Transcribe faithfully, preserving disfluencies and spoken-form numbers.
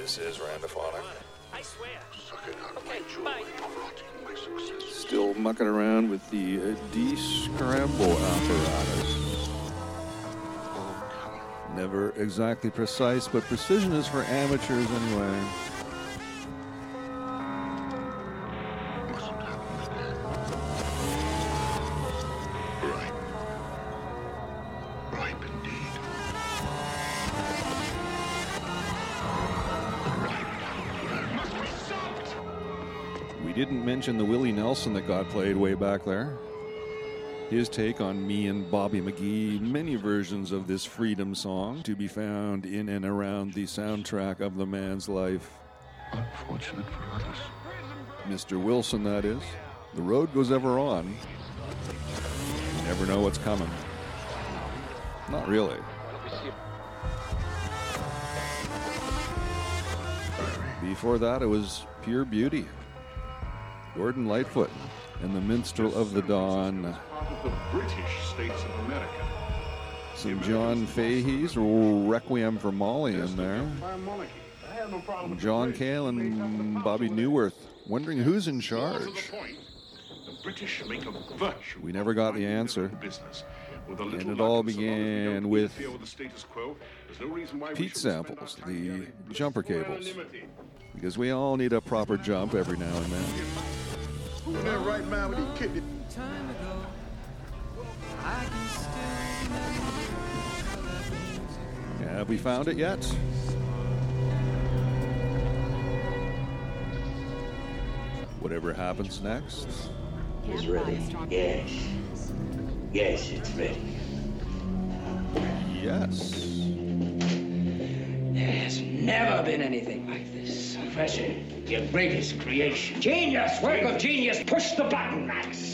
This is Randophonic. I swear. Suck it out, Okay, my joy. bye. You're rotting my success. Still mucking around with the uh, descramble apparatus. Never exactly precise, but precision is for amateurs anyway. Mustn't happen again. Ripe. Ripe indeed. Ripe down. Must be stopped! We didn't mention the Willie Nelson that got played way back there. His take on Me and Bobby McGee, many versions of this freedom song to be found in and around the soundtrack of The Man's Life. Unfortunate for others. Mister Wilson, that is. The road goes ever on. You never know what's coming. Not really. Before that, it was Pure Beauty. Gordon Lightfoot and the Minstrel of the Dawn. Part of the British states of America. Some John Fahey's Requiem for Molly in there. By a monarchy. I have no problem with John the Cale British. They have the and power Bobby to Newworth wondering who's in More to the charge. point, the British make a virtue. We never got the of answer. business. With a And little it luck all and so long as we began don't with interfere with the status quo, there's no reason why we Pete shouldn't spend samples, our time the here in jumper blissful cables. anonymity. Because we all need a proper jump every now and then. Who in their right mind would he kidney? Time ago, I can still Have we found it yet? Whatever happens next. It's ready. Yes. Yes, it's ready. Yes. There has never been anything like this. Professor, your greatest creation. Genius! Work of genius! Push the button, Max!